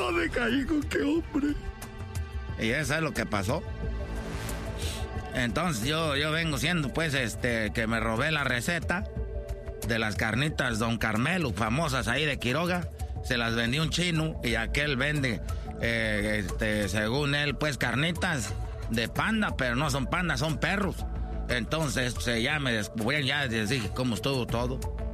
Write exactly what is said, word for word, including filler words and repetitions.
me caí con qué hombre. Y eso es lo que pasó. Entonces yo, yo vengo siendo pues este que me robé la receta de las carnitas Don Carmelo, famosas ahí de Quiroga. Se las vendí un chino y aquel vende, eh, este, según él, pues carnitas de panda, pero no son pandas, son perros. Entonces, pues, ya me descubrí, ya les dije cómo estuvo todo.